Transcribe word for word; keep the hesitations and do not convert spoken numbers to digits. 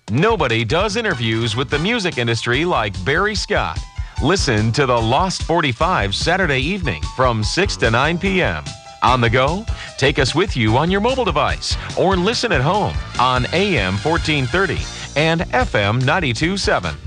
Nobody does interviews with the music industry like Barry Scott. Listen to the Lost forty-five Saturday evening from six to nine p.m. On the go, take us with you on your mobile device or listen at home on A M fourteen thirty and F M ninety-two point seven.